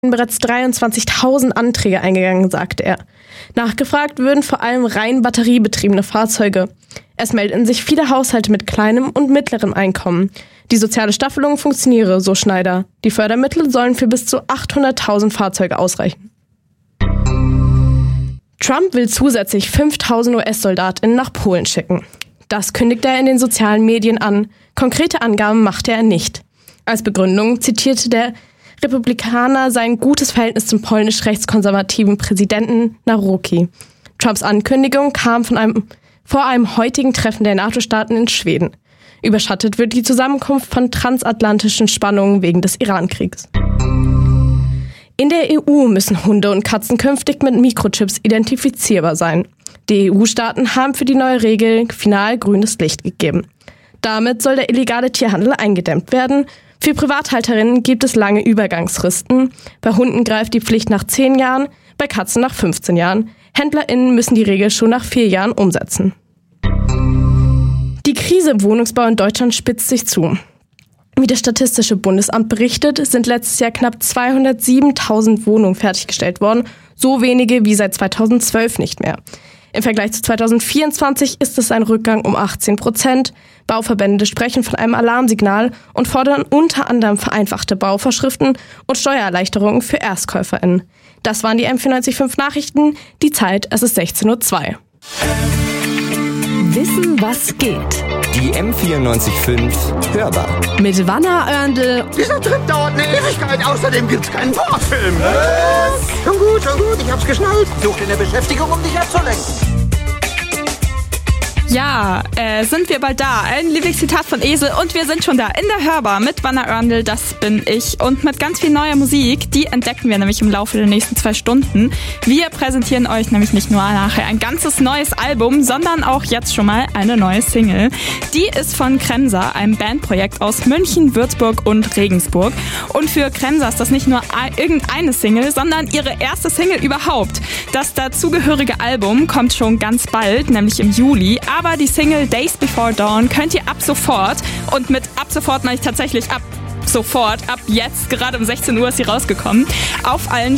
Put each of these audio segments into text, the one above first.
bereits 23.000 Anträge eingegangen, sagte er. Nachgefragt würden vor allem rein batteriebetriebene Fahrzeuge. Es melden sich viele Haushalte mit kleinem und mittlerem Einkommen. Die soziale Staffelung funktioniere, so Schneider. Die Fördermittel sollen für bis zu 800.000 Fahrzeuge ausreichen. Trump will zusätzlich 5.000 US-SoldatInnen nach Polen schicken. Das kündigt er in den sozialen Medien an. Konkrete Angaben machte er nicht. Als Begründung zitierte der Republikaner sein gutes Verhältnis zum polnisch-rechtskonservativen Präsidenten Nawrocki. Trumps Ankündigung kam vor einem heutigen Treffen der NATO-Staaten in Schweden. Überschattet wird die Zusammenkunft von transatlantischen Spannungen wegen des Iran-Kriegs. In der EU müssen Hunde und Katzen künftig mit Mikrochips identifizierbar sein. Die EU-Staaten haben für die neue Regel final grünes Licht gegeben. Damit soll der illegale Tierhandel eingedämmt werden. Für Privathalterinnen gibt es lange Übergangsfristen. Bei Hunden greift die Pflicht nach 10 Jahren, bei Katzen nach 15 Jahren. HändlerInnen müssen die Regel schon nach 4 Jahren umsetzen. Die Krise im Wohnungsbau in Deutschland spitzt sich zu. Wie das Statistische Bundesamt berichtet, sind letztes Jahr knapp 207.000 Wohnungen fertiggestellt worden, so wenige wie seit 2012 nicht mehr. Im Vergleich zu 2024 ist es ein Rückgang um 18%. Bauverbände sprechen von einem Alarmsignal und fordern unter anderem vereinfachte Bauvorschriften und Steuererleichterungen für ErstkäuferInnen. Das waren die M94.5 Nachrichten. Die Zeit, es ist 16:02 Uhr. Wissen, was geht. Die M94.5 Hörbar. Mit Wanner Oerndl. Dieser Trip dauert eine Ewigkeit, außerdem gibt's keinen Vorfilm. Schon gut, ich hab's geschnallt. Such dir eine Beschäftigung, um dich abzulenken. Ja, sind wir bald da. Ein Lieblingszitat von Esel und wir sind schon da in der Hörbar mit Wanner Oerndl, das bin ich. Und mit ganz viel neuer Musik, die entdecken wir nämlich im Laufe der nächsten 2 Stunden. Wir präsentieren euch nämlich nicht nur nachher ein ganzes neues Album, sondern auch jetzt schon mal eine neue Single. Die ist von Kremser, einem Bandprojekt aus München, Würzburg und Regensburg. Und für Kremser ist das nicht nur irgendeine Single, sondern ihre erste Single überhaupt. Das dazugehörige Album kommt schon ganz bald, nämlich im Juli. Aber die Single Days Before Dawn könnt ihr ab sofort, und mit ab sofort meine ich tatsächlich ab jetzt, gerade um 16 Uhr ist sie rausgekommen, auf allen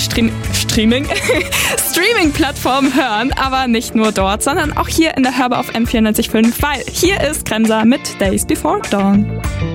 Streaming-Plattformen hören, aber nicht nur dort, sondern auch hier in der Hörbar auf M94.5, weil hier ist Kremser mit Days Before Dawn.